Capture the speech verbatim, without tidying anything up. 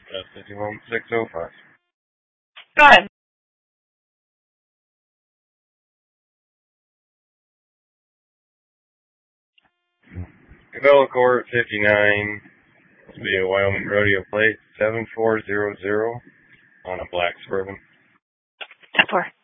That's fifty-one six oh five. Go ahead. Cabela Court fifty-nine. This will be a Wyoming Rodeo plate seven four zero zero on a black Suburban. ten four.